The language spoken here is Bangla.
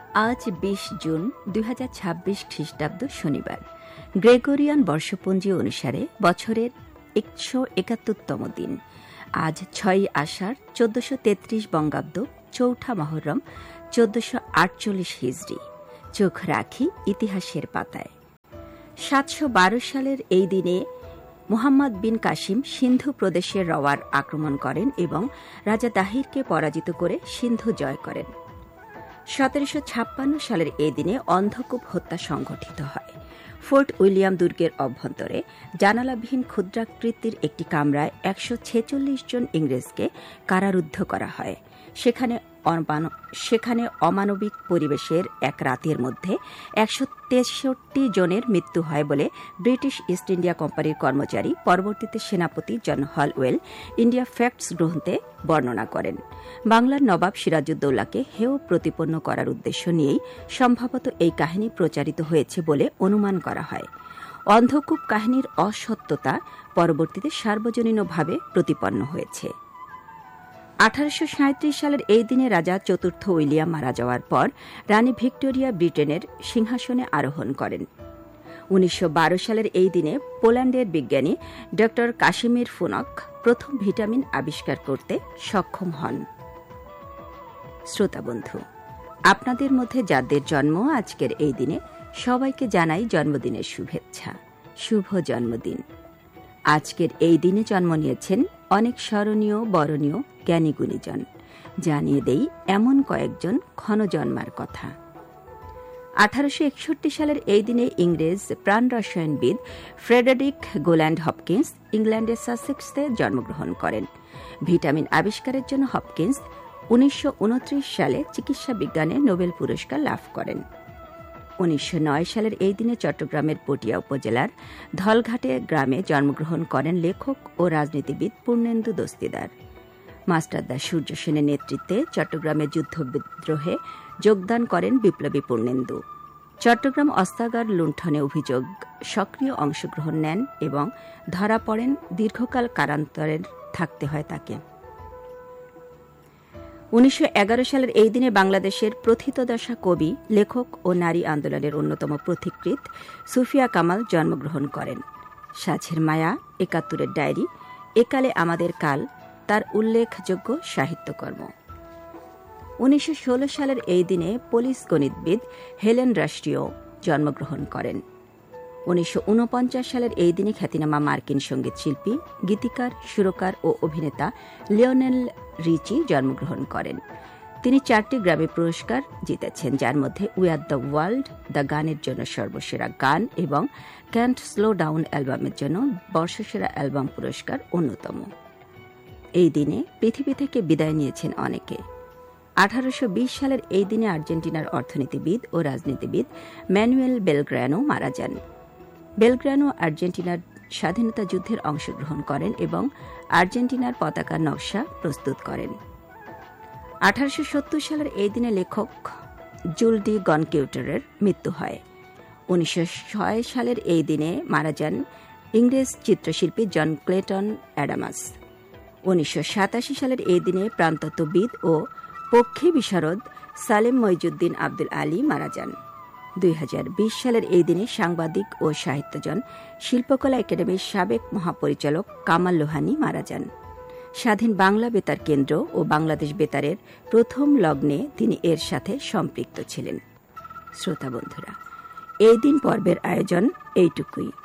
আজ ২০ জুন ২০২৬ খ্রিস্টাব্দ শনিবার। গ্রেগরিয়ান বর্ষপঞ্জি অনুসারে বছরের ১৭১তম দিন। আজ ৬ই আষাঢ় ১৪৩৩ বঙ্গাব্দ, চৌঠা মহরম ১৪৪৮ হিজরি। চোখ রাখি ইতিহাসের পাতায়। ৭১২ সালের এই দিনে মুহাম্মদ বিন কাসিম সিন্ধু প্রদেশের রওয়ার আক্রমণ করেন এবং রাজা দাহিরকে পরাজিত করে সিন্ধু জয় করেন। ১৭৫৬ সালের এই দিনে অন্ধকূপ হত্যা সংঘটিত হয়। ফোর্ট উইলিয়াম দুর্গের অভ্যন্তরে জানালাবিহীন ক্ষুদ্রাকৃতির একটি কামরায় ১৪৬ জন ইংরেজকে কারারুদ্ধ করা হয়। সেখানে অমানবিক পরিবেশের এক রাতের মধ্যে ১৬৩ জনের মৃত্যু হয় বলে ব্রিটিশ ইস্ট ইন্ডিয়া কোম্পানির কর্মচারী, পরবর্তীতে সেনাপতি জন হলওয়েল ইন্ডিয়া ফ্যাক্টস গ্রন্থে বর্ণনা করেন। বাংলার নবাব সিরাজউদ্দৌলাকে হেয় প্রতিপন্ন করার উদ্দেশ্য নিয়েই সম্ভবত এই কাহিনী প্রচারিত হয়েছে বলে অনুমান করা হয়। অন্ধকূপ কাহিনীর অসত্যতা পরবর্তীতে সার্বজনীনভাবে প্রতিপন্ন হয়েছে। ১৮৩৭ সালের এই দিনে রাজা চতুর্থ উইলিয়াম মারা যাওয়ার পর রানী ভিক্টোরিয়া ব্রিটেনের সিংহাসনে আরোহণ করেন। ১৯১২ সালের এই দিনে পোল্যান্ডের বিজ্ঞানী ড কাশিমির ফুনক প্রথম ভিটামিন আবিষ্কার করতে সক্ষম হন। শ্রোতাবন্ধু, আপনাদের মধ্যে যাদের জন্ম আজকের এই দিনে, সবাইকে জানাই জন্মদিনের শুভেচ্ছা। শুভ জন্মদিন। আজকের এই দিনে জন্ম নিয়েছেন অনেক স্মরণীয় বরণীয় জ্ঞানী গুণীজন। জানিয়ে দেই এমন কয়েকজন ক্ষণজন্মার কথা। ১৮৬১ সালের এই দিনে ইংরেজ প্রাণরসায়নবিদ ফ্রেডারিক গোল্যান্ড হপকিন্স ইংল্যান্ডের সাসেক্সে জন্মগ্রহণ করেন। ভিটামিন আবিষ্কারের জন্য হপকিন্স ১৯২৯ সালে চিকিৎসা বিজ্ঞানে নোবেল পুরস্কার লাভ করেন। ১৯০৯ সালের এই দিনে চট্টগ্রামের পটিয়া উপজেলার ধলঘাটে গ্রামে জন্মগ্রহণ করেন লেখক ও রাজনীতিবিদ পূর্ণেন্দু দস্তিদার। মাস্টারদা সূর্য সেনের নেতৃত্বে চট্টগ্রামের যুদ্ধবিদ্রোহে যোগদান করেন বিপ্লবী পূর্ণেন্দু। চট্টগ্রাম অস্ত্রাগার লুণ্ঠনে অভিযোগ সক্রিয় অংশগ্রহণ নেন এবং ধরা পড়েন। দীর্ঘকাল কারান্তরে থাকতে হয় তাকে। ১৯১১ সালের এই দিনে বাংলাদেশের প্রথিতদশা কবি, লেখক ও নারী আন্দোলনের অন্যতম পথিকৃৎ সুফিয়া কামাল জন্মগ্রহণ করেন। সাঝের মায়া, ৭১-এর ডায়েরি, একালে আমাদের কাল তার উল্লেখযোগ্য সাহিত্যকর্ম। ১৯১৬ সালের এই দিনে পুলিশ গণিতবিদ হেলেন রাষ্ট্রীয় জন্মগ্রহণ করেন। ১৯৪৯ সালের এই দিনে খ্যাতিনামা মার্কিন সঙ্গীত শিল্পী, গীতিকার, সুরকার ও অভিনেতা লিওনেল রিচি জন্মগ্রহণ করেন। তিনি 4টি গ্র্যামি পুরস্কার জিতেছেন, যার মধ্যে we are the world the গানের জন্য সর্বসেরা গান এবং ক্যান্ট স্লো ডাউন অ্যালবামের জন্য বর্ষসেরা অ্যালবাম পুরস্কার অন্যতম। এই দিনে পৃথিবী থেকে বিদায় নিয়েছেন অনেকে। ১৮২০ সালের এই দিনে আর্জেন্টিনার অর্থনীতিবিদ ও রাজনীতিবিদ ম্যানুয়েল বেলগ্রানো মারা যান। বেলগ্রানো আর্জেন্টিনার স্বাধীনতা যুদ্ধের অংশগ্রহণ করেন এবং আর্জেন্টিনার পতাকার নকশা প্রস্তুত করেন। ১৮৭০ সালের এই দিনে লেখক জুল ডি গনকিউটারের মৃত্যু হয়। ১৯০৬ সালের এই দিনে মারা যান ইংরেজ চিত্রশিল্পী জন ক্লেটন অ্যাডামাস। ১৯৮৭ সালের এই দিনে প্রাণতত্ত্ববিদ ও পক্ষী বিশারদ সালেম মইজুদ্দিন আব্দুল আলী মারা যান। ২০২০ সালের এই দিনে সাংবাদিক ও সাহিত্যজন, শিল্পকলা একাডেমির সাবেক মহাপরিচালক কামাল লোহানী মারা যান। স্বাধীন বাংলা বেতার কেন্দ্র ও বাংলাদেশ বেতারের প্রথম লগ্নে তিনি এর সাথে সম্পৃক্ত ছিলেন। শ্রোতা বন্ধুরা, এই দিন পর্বের আয়োজন এইটুকুই।